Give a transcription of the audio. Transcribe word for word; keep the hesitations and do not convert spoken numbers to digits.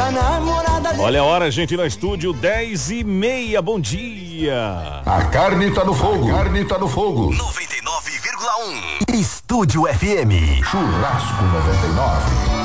tá namorada dele. Olha a hora, gente, no estúdio, dez e meia, bom dia. A carne tá no fogo, a carne tá no fogo. noventa e nove vírgula um Estúdio F M. Churrasco noventa e nove.